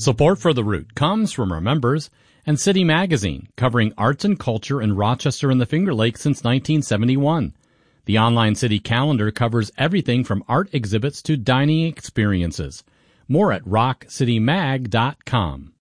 Support for The Root comes from our members and City Magazine, covering arts and culture in Rochester and the Finger Lakes since 1971. The online city calendar covers everything from art exhibits to dining experiences. More at rockcitymag.com.